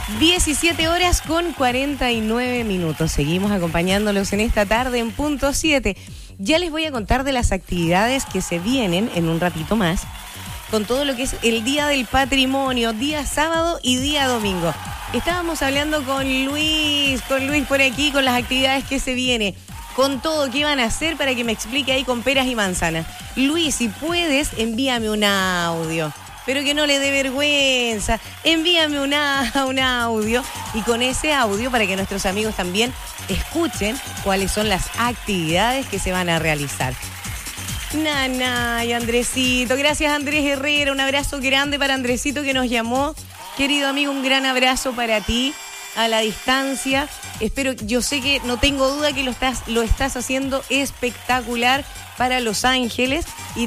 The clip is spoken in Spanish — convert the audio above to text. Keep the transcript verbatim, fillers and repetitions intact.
diecisiete horas con cuarenta y nueve minutos. Seguimos acompañándolos en esta tarde en punto siete. Ya les voy a contar de las actividades que se vienen en un ratito más, con todo lo que es el Día del Patrimonio, día sábado y día domingo. Estábamos hablando con Luis, con Luis por aquí, con las actividades que se vienen, con todo que van a hacer para que me explique ahí con peras y manzanas. Luis, si puedes, envíame un audio. Pero que no le dé vergüenza, envíame una, un audio y con ese audio para que nuestros amigos también escuchen cuáles son las actividades que se van a realizar. Nana y Andresito, gracias Andrés Herrera, un abrazo grande para Andresito que nos llamó. Querido amigo, un gran abrazo para ti a la distancia. Espero, yo sé que no tengo duda que lo estás, lo estás haciendo espectacular para Los Ángeles y